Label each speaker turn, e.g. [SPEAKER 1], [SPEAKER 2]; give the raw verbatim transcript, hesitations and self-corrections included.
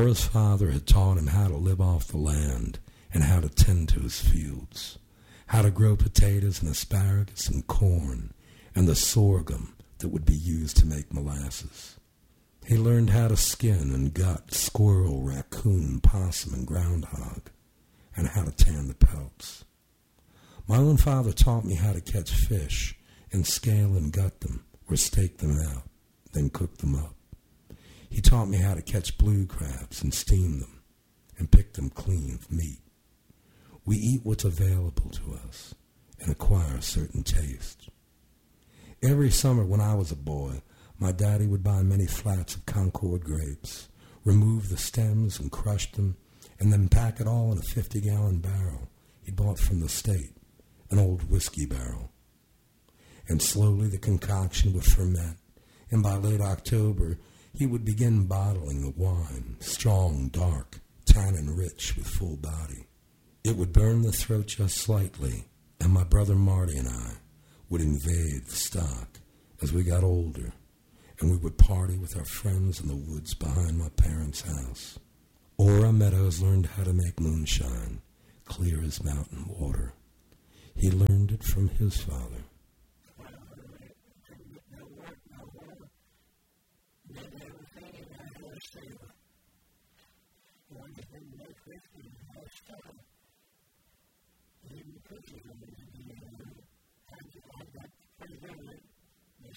[SPEAKER 1] Laura's father had taught him how to live off the land and how to tend to his fields, how to grow potatoes and asparagus and corn and the sorghum that would be used to make molasses. He learned how to skin and gut squirrel, raccoon, possum, and groundhog, and how to tan the pelts. My own father taught me how to catch fish and scale and gut them or stake them out, then cook them up. He taught me how to catch blue crabs and steam them and pick them clean of meat. We eat what's available to us and acquire a certain taste. Every summer when I was a boy, my daddy would buy many flats of Concord grapes, remove the stems and crush them, and then pack it all in a fifty-gallon barrel he bought from the state, an old whiskey barrel. And slowly the concoction would ferment, and by late October he would begin bottling the wine, strong, dark, tannin-rich with full body. It would burn the throat just slightly, and my brother Marty and I would invade the stock as we got older, and we would party with our friends in the woods behind my parents' house. Ora Meadows learned how to make moonshine, clear as mountain water. He learned it from his father.
[SPEAKER 2] Pretty good.